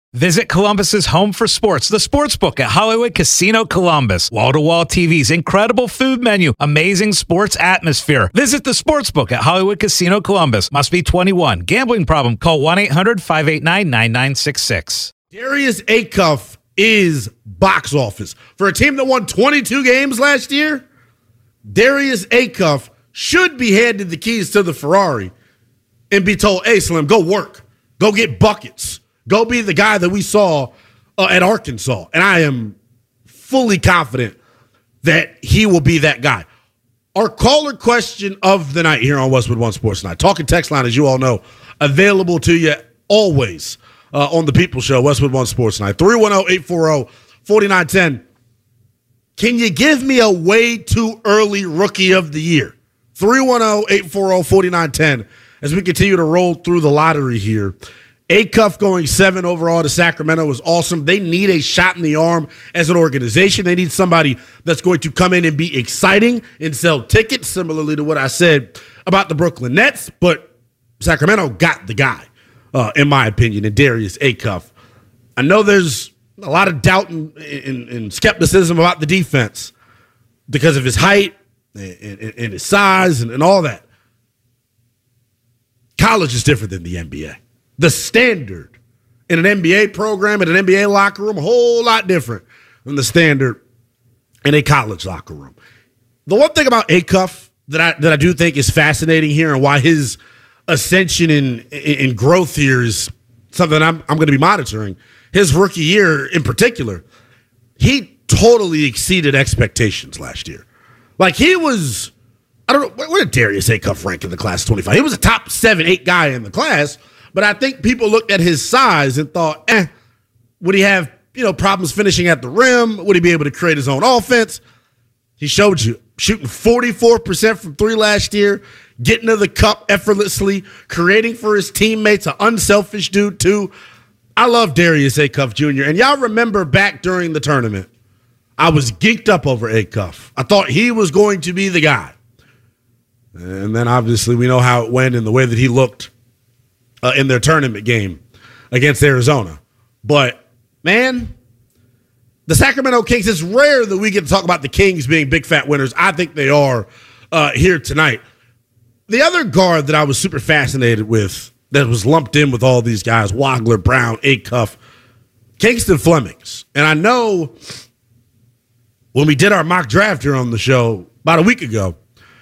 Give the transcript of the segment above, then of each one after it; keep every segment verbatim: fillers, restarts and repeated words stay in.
Visit Columbus's home for sports, the Sportsbook at Hollywood Casino Columbus. Wall-to-wall T Vs, incredible food menu, amazing sports atmosphere. Visit the Sportsbook at Hollywood Casino Columbus. Must be twenty-one. Gambling problem? Call one eight hundred five eight nine nine nine six six. Darius Acuff is box office. For a team that won twenty-two games last year, Darius Acuff should be handed the keys to the Ferrari and be told, hey, Slim, go work. Go get buckets. Go be the guy that we saw uh, at Arkansas. And I am fully confident that he will be that guy. Our caller question of the night here on Westwood One Sports Night. Talking text line, as you all know, available to you always uh, on the People Show, Westwood One Sports Night. three one zero, eight four zero, four nine one zero. Can you give me a way too early rookie of the year? three one zero, eight four zero, four nine one zero as we continue to roll through the lottery here. Acuff going seven overall to Sacramento is awesome. They need a shot in the arm as an organization. They need somebody that's going to come in and be exciting and sell tickets, similarly to what I said about the Brooklyn Nets. But Sacramento got the guy, uh, in my opinion, in Darius Acuff. I know there's a lot of doubt and, and, and skepticism about the defense because of his height and, and, and his size and, and all that. College is different than the N B A. The standard in an N B A program, in an N B A locker room, a whole lot different than the standard in a college locker room. The one thing about Acuff that I that I do think is fascinating here and why his ascension and in, in growth here is something I'm, I'm going to be monitoring, his rookie year in particular, he totally exceeded expectations last year. Like he was, I don't know, where did Darius Acuff rank in the class of twenty-five? He was a top seven, eight guy in the class. But I think people looked at his size and thought, eh, would he have, you know, problems finishing at the rim? Would he be able to create his own offense? He showed you, shooting forty-four percent from three last year, getting to the cup effortlessly, creating for his teammates, an unselfish dude too. I love Darius Acuff Junior And y'all remember back during the tournament, I was geeked up over Acuff. I thought he was going to be the guy. And then obviously we know how it went and the way that he looked Uh, in their tournament game against Arizona. But, man, the Sacramento Kings, it's rare that we get to talk about the Kings being big fat winners. I think they are uh, here tonight. The other guard that I was super fascinated with that was lumped in with all these guys, Wagler, Brown, Acuff, Kingston Flemings. And I know when we did our mock draft here on the show about a week ago,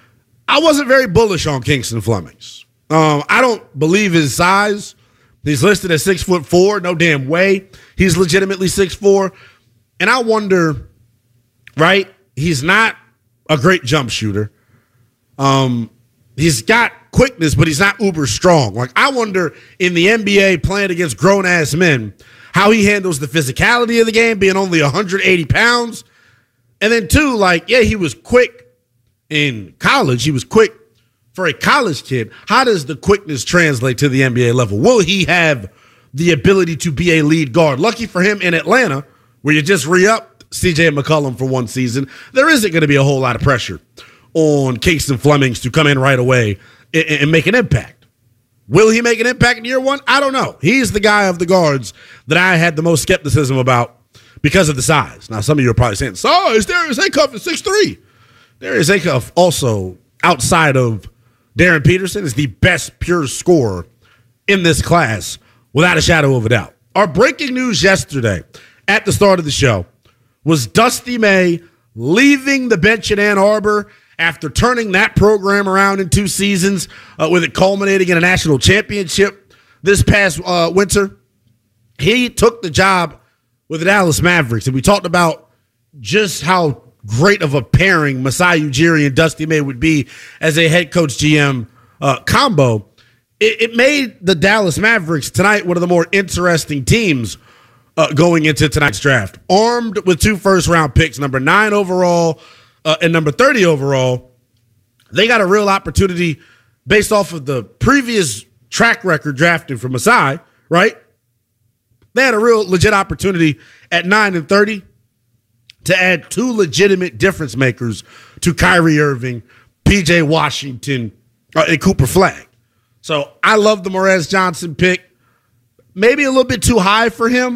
I wasn't very bullish on Kingston Flemings. Um, I don't believe his size. He's listed as six foot four. No damn way. He's legitimately six four. And I wonder, right? He's not a great jump shooter. Um, he's got quickness, but he's not uber strong. Like I wonder in the N B A playing against grown ass men, how he handles the physicality of the game, being only one hundred eighty pounds. And then two, like, yeah, he was quick in college. He was quick. For a college kid, how does the quickness translate to the N B A level? Will he have the ability to be a lead guard? Lucky for him in Atlanta, where you just re-upped C J McCollum for one season, there isn't going to be a whole lot of pressure on Kingston Flemings to come in right away and, and make an impact. Will he make an impact in year one? I don't know. He's the guy of the guards that I had the most skepticism about because of the size. Now, some of you are probably saying, size, Darius Acuff is six three. Darius Acuff also, outside of Darren Peterson, is the best pure scorer in this class, without a shadow of a doubt. Our breaking news yesterday at the start of the show was Dusty May leaving the bench in Ann Arbor after turning that program around in two seasons, uh, with it culminating in a national championship this past uh, winter. He took the job with the Dallas Mavericks, and we talked about just how great of a pairing Masai Ujiri and Dusty May would be as a head coach G M uh, combo. It, it made the Dallas Mavericks tonight one of the more interesting teams uh, going into tonight's draft. Armed with two first-round picks, number nine overall uh, and number thirty overall, they got a real opportunity based off of the previous track record drafting for Masai, right? They had a real legit opportunity at nine and thirty to add two legitimate difference makers to Kyrie Irving, P J Washington, uh, and Cooper Flagg. So I love the Morez Johnson pick. Maybe a little bit too high for him.